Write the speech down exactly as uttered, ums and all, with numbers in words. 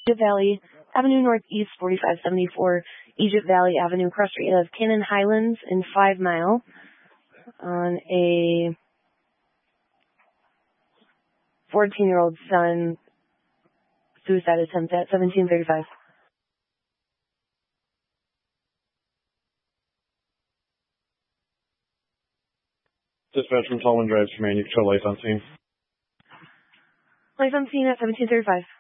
Egypt Valley Avenue Northeast, forty-five seventy-four Egypt Valley Avenue, cross street of Cannon Highlands in Five Mile on a fourteen-year-old son suicide attempt at seventeen thirty-five. Dispatch from Tallman Drive, Tremaine. You control lights on scene. Lights on scene at seventeen thirty-five.